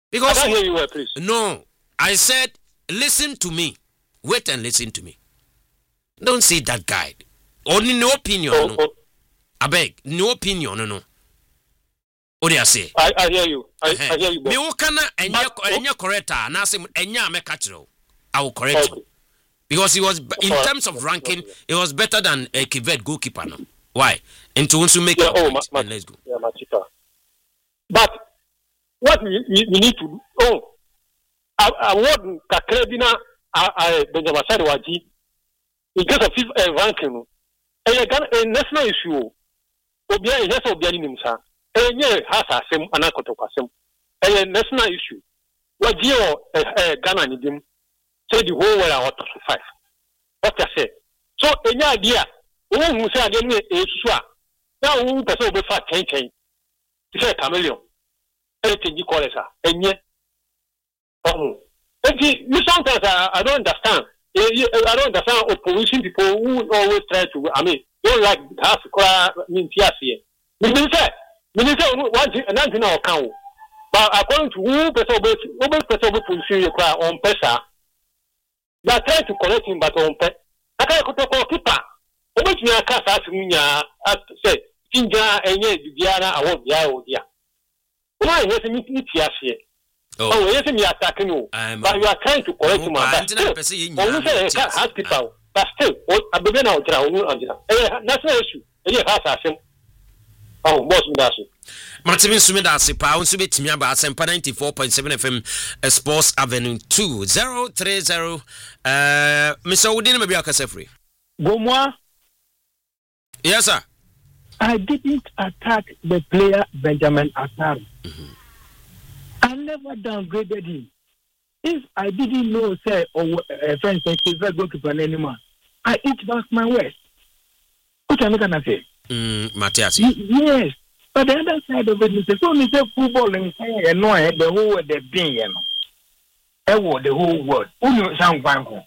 Because I can't hear you well, please. No, I said listen to me. Wait and listen to me. Don't see that guy. Only no opinion. No. I beg, no opinion. No. What do you say? I hear you. I hear you. Me ukana enya correct na say enya me catch you. I will correct you. Because he was in terms of ranking, it was better than a Kivet goalkeeper. No. Why? And to also make and let's go. Yeah, but what we need to do, award Kakrebina Benjamin Sadwaji in case of ranking, a national issue. Obia yes obia ni nimsa. Enye has asem anakotokwasem. A national issue. What Ghana need him say the whole world out of 5. What I say. So any idea? Who say again is sure. Now who person will fat 10. He said chameleon. Anything you call it, enye. Sometimes I don't understand. I don't understand opposition people who always try to. I mean, don't like have to cry. Minister, one thing, another thing I'll count. But according to who person will position you cry on pesa. They are trying to correct him, but on pet. I can't call keeper. Over to your cast as Minya said, Tinja and yet Diana, I want the idea. Why, yes, me here. Oh, yes, me attacking you. But you are trying to correct him. But still, I begin out. National issue. Oh, boss, Martin Sumidasi, Pound Subit Miaba, Sempa 94.7 FM, Sports Avenue 2030. Mr. Udin, maybe I can say free. Gomwa? Yes, sir. I didn't attack the player Benjamin Asare. I never downgraded him. If I didn't know, say, or friends, he's very goalkeeper anymore, I eat back my words. What am I going to say? Matthias. Yes. But the other side of it is so we say football and say no the whole world they being the whole world. Who knows sound fine?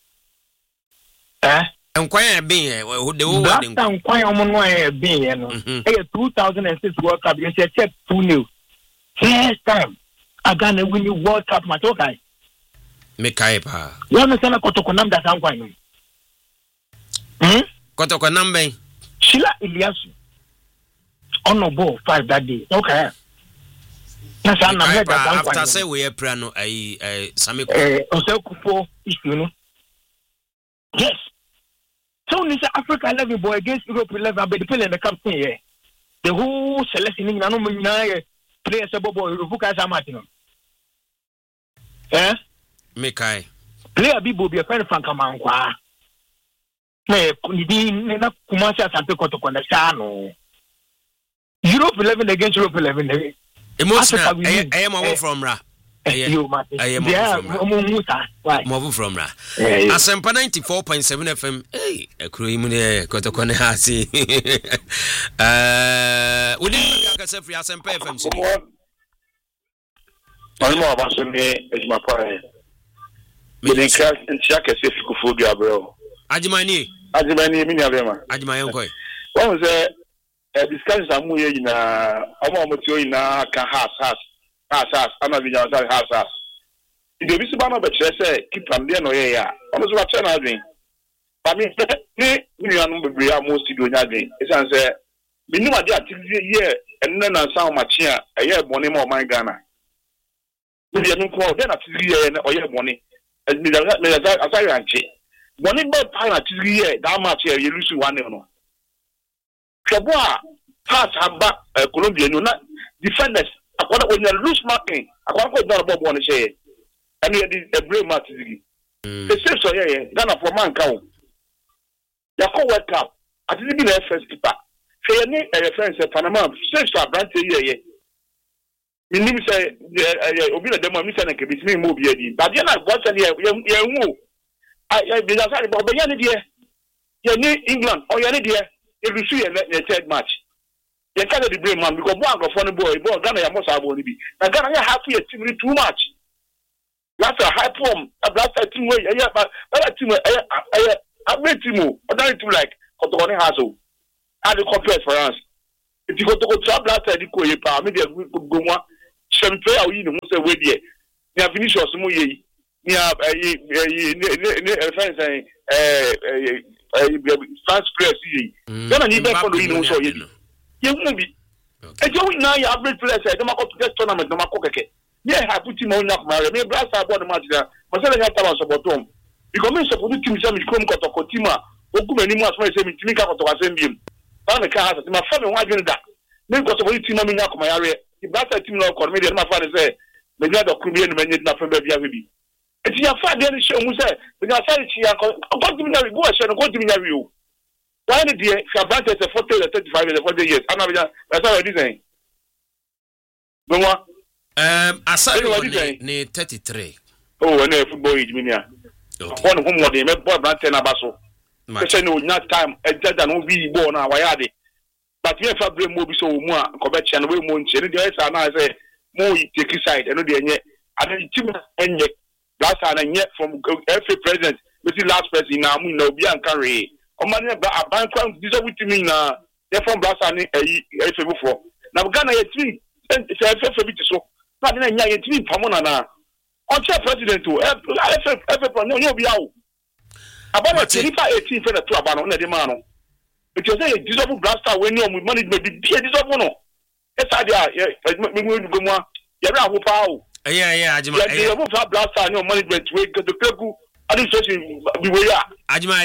And quite being the whole world sound quite on being 2006 World Cup, you said 2-0. First time I gonna win the World Cup match, okay. Mekaipa. You understand Kotokonam that sound fine? Kotokonam Sheila Iliasu on the ball 5 that day. Okay. After say we are prano Sami Osekupo issue. Yes. So this Africa 11 boy against Europe 11, but the player in the captain here. The whole selection in Nanomina players about boy Rubuka Samatino. Mekai. Player Bibo be a friend from Kamankwa. Europe 11 against Europe 11. Emotional. I am from Ra. I am from Ra. Asempa 94.7 FM. Hey, a cream Kotokone Hasi. Would you say free Asempa FM? One more about me is my parent. Meaning, and Chaka says Kufuga, bro. Ajimani Minabema. Ajimay. What was a discussion? I'm in a Omomoto in a house. I'm a video house. The visible but say, keep from there, no, yeah. Almost what I'm doing. I mean, we are not most to do nothing. It's answer. We knew my dad year and then I saw my chair a year money more my Ghana. We didn't call then a 3 year or year money. As I ran. One in bed pine at 3 years, that much here, you lose 1 year. Kabua, pass her back, Colombia, you're not defenders. When you lose marking, I can't go down above 1 share. And you did a brave match. The same so, yeah, Ghana for man count. You call World Cup. I didn't be the first keeper. Say, you need a reference of Panama, same to a branch here. You need to say, Obina Demo, Miss and Kibis, move here. But you're not watching here, you move. I be outside about the you need England or you need here if you see a third match. You can't be blame man because one of funny boy, Ghana must have only be. Now Ghana have here too much. That's a high form, a black team way, but that team, I made Timo, but not to like Cotone Hassel. I do compare for us. If you go to travel outside the Koya, maybe a good go one, Shem player we no say we there. Ni Vinicius mo ye. Ni France players ye. Then ni be for no so ye. Ye won bi. E jo we na ya average players e dem akọ get tournament dem akọ keke. Yeah, I put him on up my me brasa board match there. But say na taba support him. Because me support team say me come kotoko team a ogu mani mu asma say me timi ka kotoko asem biem. Ba me ka ha say ma fa me wa dwen da. Me kotoko team ma me nya koma yare. The brasa team no ko me dey ma fa say me nya do kru bi enu menye na fa ba bia bi. Eti ya fa dey ni show mu say me nya say chi ya ko team na go a show no go team nya wi o. Why the dey for brasa say 40 35 years 40 years. Ana be that's how we say. No Aside ne 33. Oh, when football age minia. One whom what they make boy brand 10 abaso. Say no not time a judge and be born now wayade. But we have brain mo bi so mu a kobechi and we mo nche. The say na say mo take side and the enye. And team enye. Last time enye from every president. We see last person na mu na obi an carry. Omani ba ban kwan this with me na. They from last time e before. Na Ghana ye 3 say bit so. Na dey nya yetimi pamona na on chair president to every no be how about 18 for the two abano na dey man no because say dissolve blaster when you management be dissolve no esa dey me go mo ya ra ho pa o ajima ya dissolve blaster no management we go to kegu administration be we ya ajima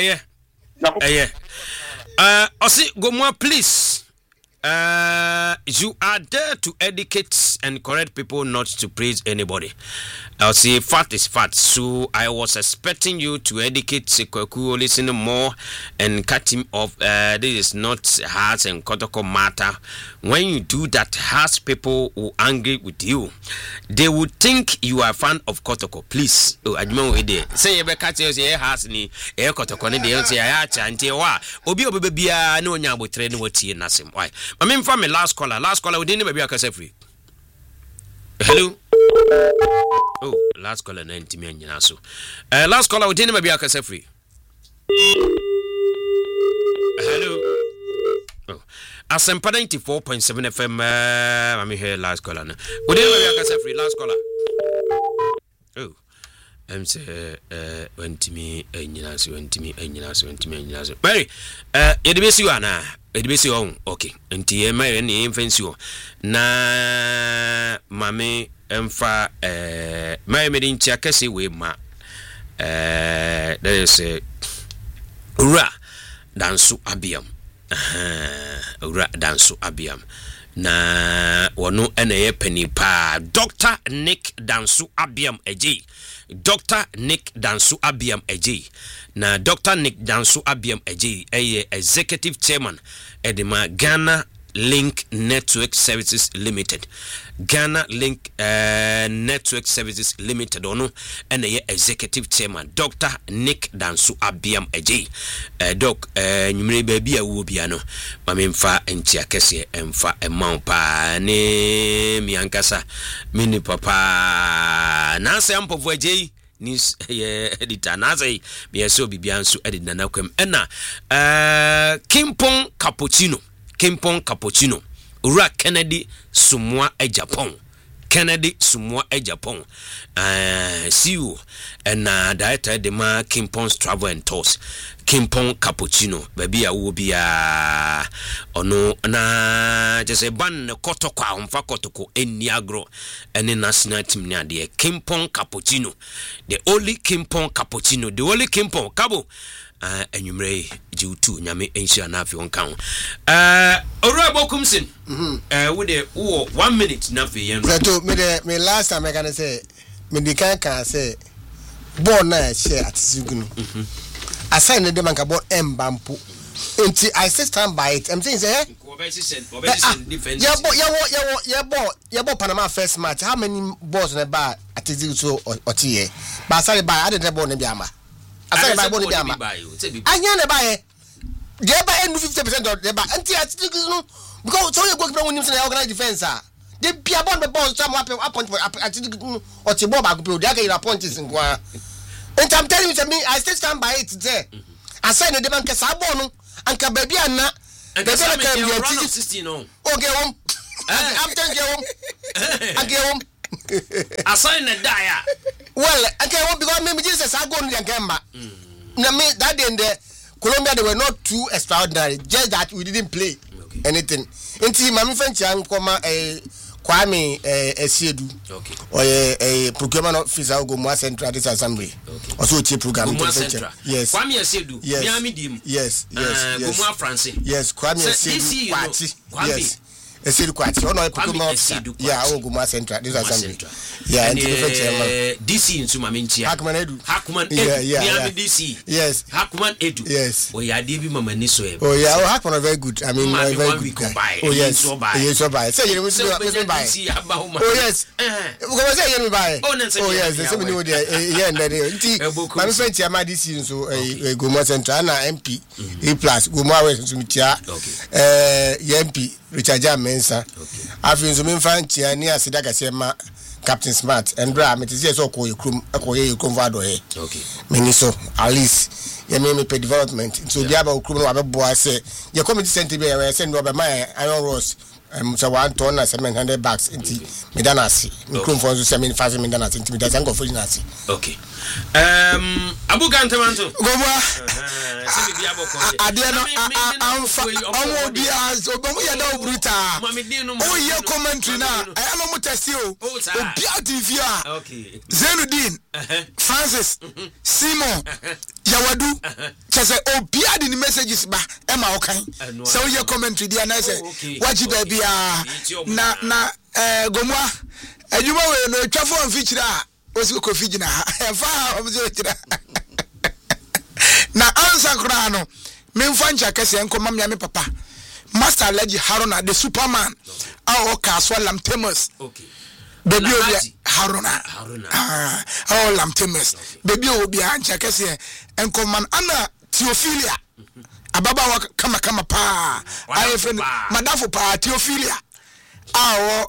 osi go mo please. You are there to educate and correct people, not to praise anybody. I'll say fact is fact. So I was expecting you to educate Sekweku, listen more and cut him off. This is not Hearts and Kotoko matter. When you do that, Hearts people will angry with you. They would think you are a fan of Kotoko. Please, say Hearts ni Kotoko ni say Ayachante wa obi obebia no nyabo train wati nasim. Why? I mean, for me, last caller, we didn't maybe I can say free. Hello. Oh, last caller, 90 million. So, last caller, we didn't maybe I can say free. Hello. Oh, Asempa 94.7 FM. I'm here, last caller. We didn't maybe I can say free. Last caller. Oh. I'm say went me Mary edibesi wana edibesi on okay nti Mary ne infensi na mame emfa Mary medin chiakese we ma that is ura dansu abiam na wono ene penny pa Dr. Nick Dansu Abiam Eji. Dr. Nick Dansu Abiam Eji. Na Dr. Nick Dansu Abiam Eji executive chairman edema Ghana Link Network Services Limited. Ghana Link Network Services Limited ono and executive chairman Dr. Nick Dansu Abiam Eji. Doc nyumre baby a wo bia no mamemfa entia kese emfa emampa ne miankasa mini papa na se ampofo eji nis editor na say me so bibia nso edit na nakwem ena Kimpon Cappuccino Ura Kennedy Sumwa Japan see you and director de ma Kimpon's Travel and Tours Kimpon Cappuccino baby a will be ono na just a ban kotokwa umfa kotoko eniagro and in national team near the Kimpon Cappuccino the only Kimpon Cabo enyumre jiutu nyame enhia na afi wonka ho Orobo Kumsin with the 1 minute na afi yen so me last time I can say me the can say born na share at Zugunu assign the man ka born mbampo until I still stand by it. I'm saying say defense yeah Panama first match how many balls in the bar at Zugu or tie but sorry by I didn't born biama aside by body biama anya ne bae dey buy 50% of the bar until at because so you go play when you say organize defense they be about the ball some appoint at or the ball back pro they get appointees in kwa and I'm telling you me I still stand by it there aside the man kesa ball no anka baby anna the can be 16 on okay I'm telling you. Again. Assign a dia. Well, again, because maybe Jesus I go in the Gamba. That day in the Colombia they were not too extraordinary. Just that we didn't play anything. Until my friend Chan Koma Kwame Esiedu. Okay. Or a procurement officer Gomwa Central this assembly. Okay. Also a program. Yes. Kwame Esiedu. Yes. Yes. Gomwa France. Yes. Kwame Esiedu. Yes. Esiedu Kwati. Oh no, procurement officer. Yeah, Gomwa Central this assembly. Yeah, and DC in Sumamintia. Hackman Edu. Hackman Edu. Yeah. DC. Yes. Hackman Edu. Yes. Oh yeah, David Mamaniso. Oh yeah, Hackman are very good. I mean, very good. Oh yes. Yes, so buy. Say you must buy. Oh yes. Because say you buy. Oh yes, there's so many there. Yeah, and then my friend Chiama DC so Gomwa Central na MP A+ Gomwa West Sumitia. MP Richard Mensa. Afin so me fan Chiani asidaka sema Captain Smart and Bra me say so ko yekrum vado he. Okay. Me so at least ye me pay development. So dia ba okrum no abeboa say ye community center be we say no be my iron rods so 1 ton and 700 bags into me dan asi. Me krum for so 75 me dan asi into me dan go for nasi. Okay. Abu Gantamanto. Gomwa. Se me bia boko. Ade no amfa omo bia so bomo ya da bruta. Oh ye commentary na I no mo test you. Obia TV a. Okay. Zenudin. Francis. Simon. Yawadu. Chese obia di messages ba e ma okan. So ye commentary dia na say waji da bia na Gomwa. Adwuma we no twafo amfikyira osi ko figina fa obzekira na ansa kra no memfa ncha kese enkoma me papa Master Alhaji Haruna the Superman our Kaswa Lam Temus. Okay. Baby Haruna Lam Temus. Baby obi ancha kese enkoma ana Theophilia ababa wa kama pa I friend madafo pa Theophilia awo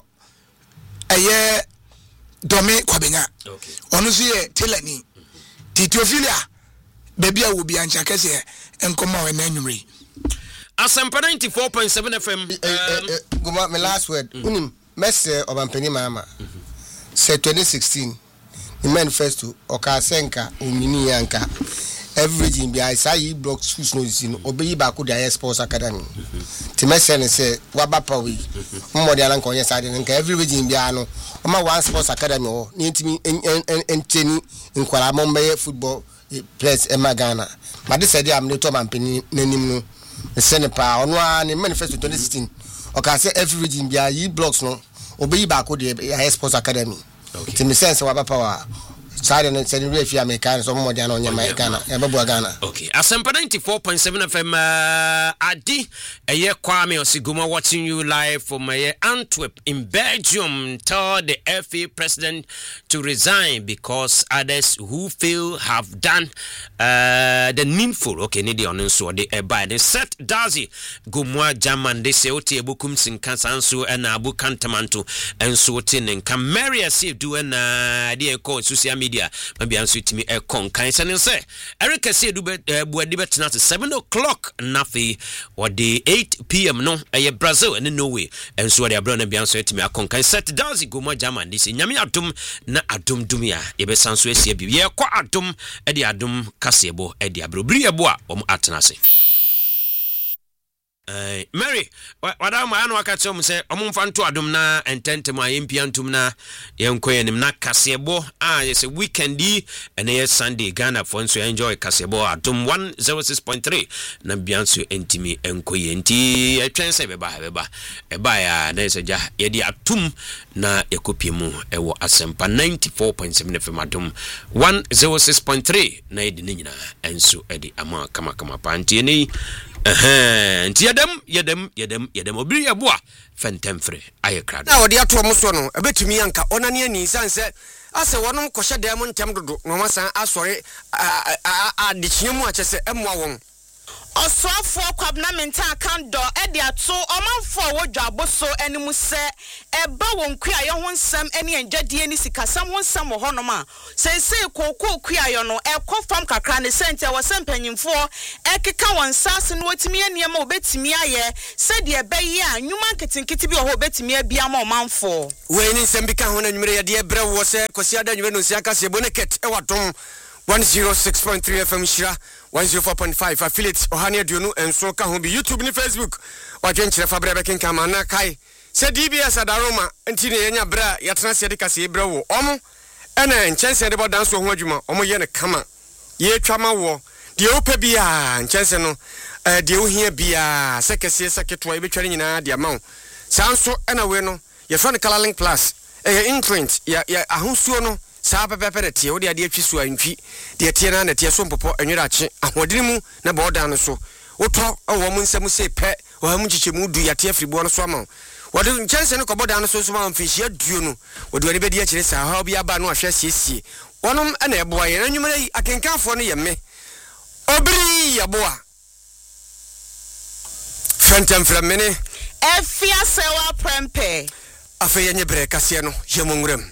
eye Dome Kwabenya. Okay. Onu ye telani. Theophilia baby a will be ancha kese enkoma we nanwuri. Asampa 94.7 FM. Go my last word. Unim messe obampeni mama. Say 2016 the manifesto okasenka umini yanka everything be I say block schools no zin obeyi ba ko the sports academy. Ti messe ne say wabapa we. Mo de alan konye sade nka everything be ano. Oma one sports academy o ni ntimi enteni nkwara mombe football players emagana. Ma de say am ne to mampeni nanim no. Senepa ono ani manifesto 2016 oka say every region bia yi blocks no obeyi ba ko de sports academy. Okay. Ti me sense wa papa wa sare no se ni fi American so mo dia no nya American e bebo Ghana. Okay. Asampa 94.7 FM adi eye Kwame Osiguma watching you live from Antwerp in Belgium. Told the FA president to resign because others who fail have done the needful. Okay, need on so the by the set Dazi Gomwa German they say oti ebukum sinkansanso na Abu Kantamanto enso tin nka Mary say do na de ko social media maybe answer to me e kon kan say Eric say do buadi betna 7 o'clock nafi or the 8 p.m. no Brazil and Norway enso de abro na bi answer to me akon kan set Dazi Gomwa German they say nyame adum na adum dumia ye be sanso asia bi ye kwa adum e de adum kasebo e de abrobri ebo a om atenase. Mary, wadam anu wakati say omumfa nto adum na ententem ayempia ntum na yenkoye nim na kasebo yes weekend and yes Sunday Ghana for so enjoy kasebo adum 106.3 na bianso entimi enkoye nti etwense beba ya na seja yedi atum na ekopiemu ewo Asempa 94.7 FM adum 106.3 na yedi nyina enso edi ama kama panti ni nti yedem obiri yeboa fentemfre ayekra na odi ato mo so no ebetumi anka onane ani sanse ase wonom kohye dem ntem dodo no masan asore adichiemu achese emwa won Osofo kwabna menta kando edi ato omanfo wodwabo so animu se eba wonkua ye ho nsam ene enjadie ni sikasam ho nsam ho no ma sense kokoo kua yo no ekofam kakra ne sente wo sempanyimfo ekeka won sase no otimi aniema obetimi aye se de ebeyi a nwuma nketinkiti bi ho obetimi abia ma omanfo we ni nsembika ho na nwumere ye de ebre wo se kwasi ada nwumere no sia kase boneket ewadom 106.3 FM Shira 104.5 affiliate Ohania Duonu enso ka ho bi YouTube ni Facebook wadwenkyere fabre beken kama na kai se DBS adaroma enti ne yenya bra yatena se de kase ebra wo omo ena enchense de bodan so ho adwuma omo ye ne kama ye twama wo de opa bia enchense no de ohia bia sekese seketo e betware nyina de amawo sanso ena we no ye fro ne Color Link Plus imprint ya ahosuo no saa pepe tie wo de ade atwiso antwi de tie na tie so mpopo enwerache ahodiri mu na bodan no so wotɔ wo mu nsɛm se pɛ wo ha mu chiche mu du ya tie fribo no so ama wode nkyɛnse no kɔbodan no so so ma mfihia duo no wode wani bedi akyire saa ha obi aba no ahwɛ siesie wonom ana eboa ye na nwumere yi akenkanfo no ye me obiri yaboa fentem framene efia sewa prempe afa yenye bre kase no yemonwuram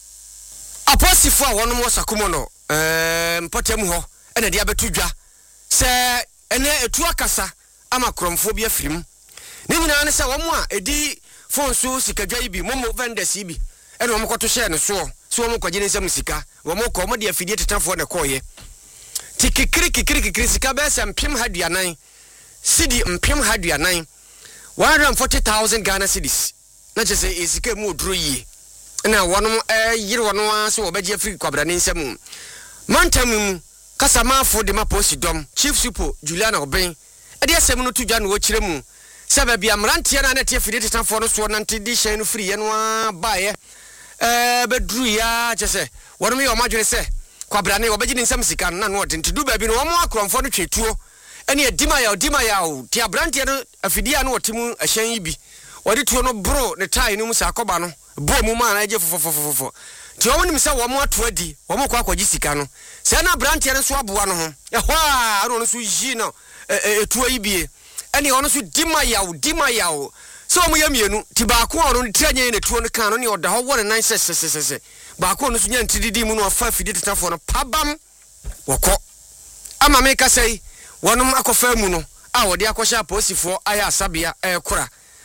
aposifo a wonom wasakomo no mpotem ho ena dia betudwa se ene etu akasa ama kromfo bi afirim ne nyina ne se womo a edi phone so sikadwa ibi momo vendors ibi ena womo koto share ne so womo kwaje ne nsam sika womo ko mo de afidie tetafo ne koye tikikiri sika be se mpem haduanan sidi mpem haduanan 140,000 Ghana cedis na je se esika mu oduro yi na wonom yire wono so obaje afri kwabra ne nsam mantam kasamafo de maposi dom chief supo Juliana Oben ade asem no tudwa no wo kire mu sababi amrantie na tie fide tetafo no so nante di hyen no free ye no baaye bedru ya chese wonom ye omadwene se kwabra ne obaje ne nsam sika na no odente du baabi no wo mo akromfo no twetuo ene edima ya o ti abrantie no afidia no otimu ahyen ibi wode tuo no bro ne tai no mu sa akoba no bo mu ma na je fofofofofo ti o woni misa wo mo ato adi wo mo kwa akwaji sika no se na brantie no so aboa no ho ehwa no so yi no etuo ibie ene ono so dima ya o so mo yamienu ti ba ko ono tianye ne tuo no kan no ne oda ho wore nan sesesese ba ko no so nya ntididi mu no afa fidi tetafo no pabam woko ama me ka sei wonum akofa mu no a wode akosha aposifo aya asabia ekora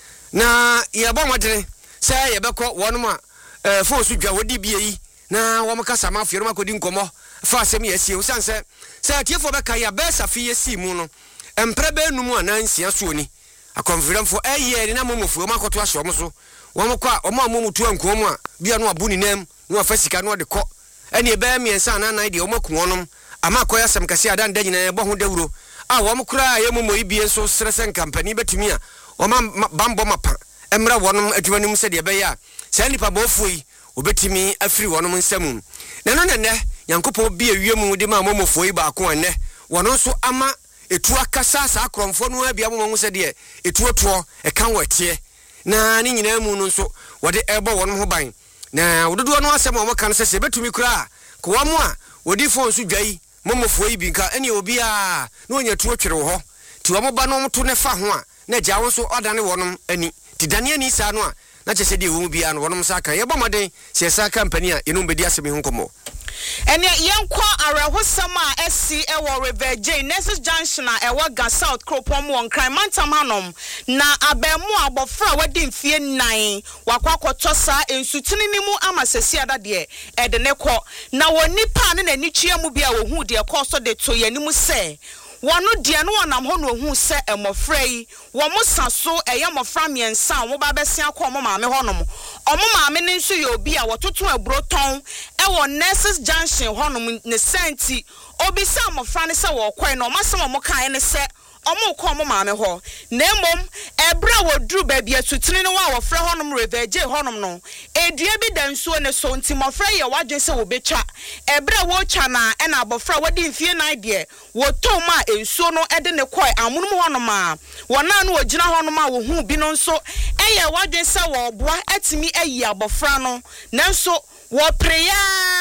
na yebo modene say yebekọ wonum a fo su dwa wodi bie yi na wo mkasa ma fiero makodi nkomo fa asem yesie usanse say tiefo beka ya besa fi yesi mu no emprebe numu anansia so ni akonfiremfo eye na momofuo makoto ahye omo so wo mkwa omo amomutu ankomo a bia no abu ni nam no afasika no de kọ ene ebe miensa na nan de omo kuonum ama koya asem kase adan da nyina ebo ho dawuro a wo mkra ye momo ibie so stresen company betumi a o bambo mapa emra wonum adwumanim se de be ya se nipa bofuyi obetimi afiri wonum nsam na no ne Nyankopon bi awiemu de ma momofuyi ba ko enne wono so ama etu akasa sa akromfo no abia momo se de etuoto e kan watie na ni nyina mu no so wode ebo wonum ho ban na wododo no asem o kan se betumi kura ko wamo a wodi fon so dwai momofuyi bi nka ene obi a na onya tuo twere ho ti wo ba no to ne fa ho a na jawo so odane wonum ani ti dania ni sa no a na chese de wo bia no wonum sa kan ye bomaden se sa company a enum bedi asemi ho komo ene yenkwa arahosam a esi ewo River J Nessus Junction a ewo Ga South Kropom won kran mantam hanom na abemu abofra wadi mfie nan wakwakoto sa ensutini ni mu amasesi adade e de ne kɔ na wonipa ne nani twia mu bia wo hu de kɔ so de to yanimu se wonu dia no wonam ho no hu se emofrai wo mo saso eye mofra miensa wo ba bese akɔ mo maame honom omo maame ne nso ye obi a wototo abroton ewo Nessus Junction honom ne senti obi sa mofra ne se wo kɔe no masem mo kan ne se omo ko omo maame ho na emom ebra wodru ba bia tutini no wa wofra honom River J honom no edua bi dansuo ne so nti mofra ye wadwen se wo betwa ebra wo twa na e na abofra wadi mfie nan de wo toma ensuo no ede ne koi amunum honom a wona no ogina honom a wo hu bi no nso eye wadwen se wo boa atimi ayi abofra no nanso wo preya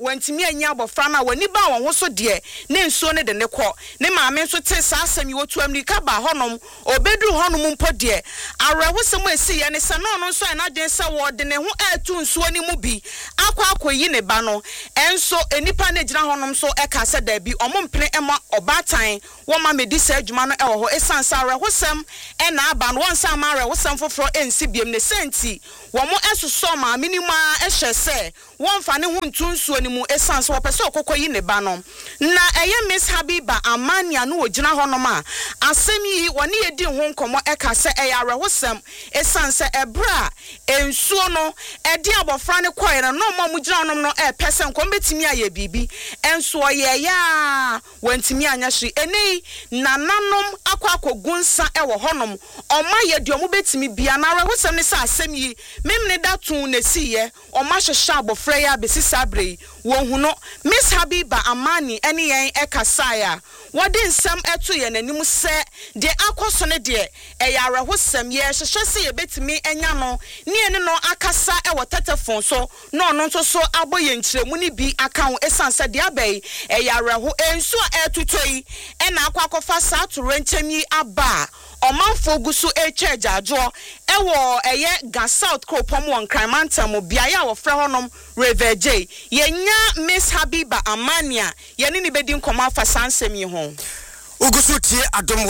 wantimi anya abofra na wani ba won ho so de ne nsuo ne de ne kɔ ne maame nso te saa asɛm yi wotu amrika ba honom obeduru honom mpo de awerɛhosɛm esi ye ne sɛ no no nso na den sɛ wo de ne ho atu nsuo ni mu bi akɔ ne ba no enso enipa na gyina honom so ɛka sɛ da bi ɔmo mpene ɛma ɔbaatan wɔn ma medi sɛ adwuma no ɛwɔ hɔ esansa awerɛhosɛm ɛna aba no wɔn sa ma awerɛhosɛm foforɔ ensi biem ne senti wɔn mo ɛsosɔ ma minima ɛhyɛ sɛ wɔn fa ne ho ntu nsuo ni mu esansa wɔpɛ sɛ ɔkɔkɔ ne ba no na ɛyɛ Miss Habiba Amania no ogyina honom a asɛm yi wɔne yedi ho nkɔmɔ ɛka sɛ ɛyɛ awerɛhosɛm esansa ɛbra ensuo no ɛde abɔfra ne kɔɛ no ɔmo gyina honom no ɛpɛ sɛ nkɔm betimi ayɛ bibi enso ɔyɛ ya wantimi anya hye enei nananom akɔakɔgu nsa ɛwɔ honom ɔma yɛ de ɔmo betimi bia na awerɛhosɛm ne sɛ asɛm yi memne datun ne siye ɔma hyehyɛ abɔfra ya besi sabre wo hu no Miss Habiba Amani ene yɛn ɛkasaya wɔde nsɛm ɛto yɛ nanim sɛ de akɔso ne de ɛyɛ awerɛhosɛm yɛ hyehyɛ sɛ yɛbetimi anya no ne ene no akasa ɛwɔ tetefon so no ɔno nso so abɔ yɛ nkyerɛmu ne bi aka ho esansa de abɛyi ɛyɛ awerɛho ensu a ɛtotɔ yi ɛna akɔfa saa toro nkyɛm yi aba Omanfo gusu eche jajo ewo eye Ga South Kropom won Kramantam bia ya wo frɛ honom River J yenya Miss Habiba Amania yene ni bedi nkoma fa sansem yi ho Ugusu tie Adom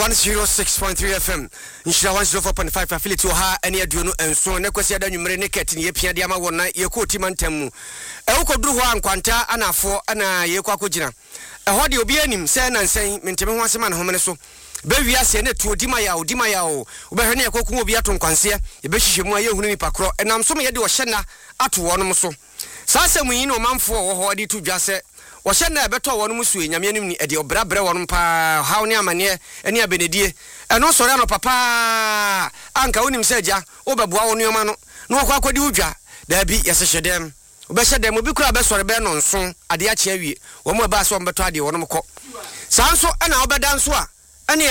106.3 FM Nshira 104.5 affiliate ha ene aduonu enso ne kwasi ada nwumere ne ket ne yepia de ama wona ye ko timantam mu ukoduru ho ankwanta anafo ana ye kwa kogina ho de obi anim sɛ nansen menteme ho asema ne homene so be wiase ne to dima ya o obehwe ne yakokun obi ato nkwanse ye be hihye mu aye hunu nipa kro enam so me ye de ohye na ato wonom so saa asɛm yi no manfo wo ho de to dwa sɛ ohye na ebeto wonom so enyame anim ni ede obrabre wonom pa haw ne amane ene abenedie eno sore no papa anka wonim sɛ agya obeboa wo nneoma no na wo kwa kwadi udwa da bi yesehye dem obehye dem obi kura be sore be no nso ade a kye awie wo mo ba so mbeto ade wonom kɔ saa nso ana obeda nso a ane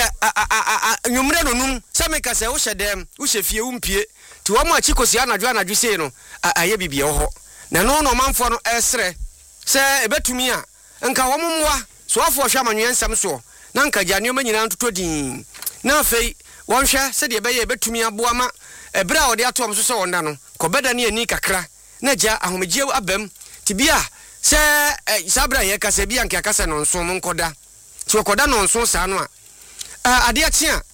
nwumre no num se meka se wo hyedem wo hyefie wo mpie ti wo mo achikosi anadwo sei no aye bibia wo ho na no manfo no esre se ebetumi a nka wo momwa so afo hwa manwensam so na nka gya nneoma nyina ntoto din na afei won hwe se de beye ebetumi aboa ma ebra wo de atom so se wonda no kobeda ne ani kakra na gya ahomegie abam ti bia se sabra ye kasa bia nka kasa no nso mo nkoda ti okoda no nso sa no a ade atia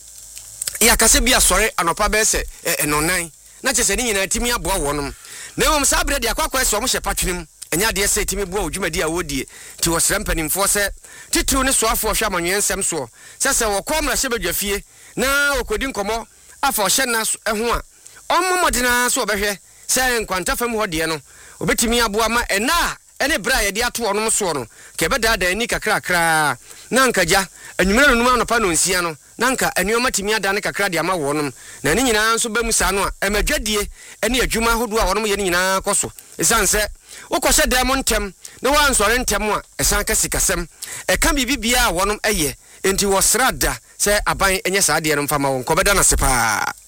ya kase bia sore anopa be se enonan na chese ni nyina timi aboa wonom na emom sabre de akwakwa se o mo hye patwenem enya de se timi boa odwumadi a wodie ti wo srempanimfo se titru ne soafo hwa manwensem so se wo komra hye badwafie na okodi nkomo afa hye na ho a ommodena so obehwe se nkwanta fam ho de no obetimi aboa ma ena ene bra ye de ato wonom so no ke beda da ani kakra na nkaja anwumere no anopa no nsia no nanka anuoma timi ada ne kakra de ama wonom na ne nyina nso ba mu sa no a emadwadie ene adwuma hodo a wonom ye ne nyina koso esanse wokɔhyɛ dɛm ntem na wansɔre ntem a ɛsan ka sikasɛm ɛka bibibia a wonom ɛyɛ enti wɔsrada sɛ aban enye saa de no mfama won kɔbɛda na sepa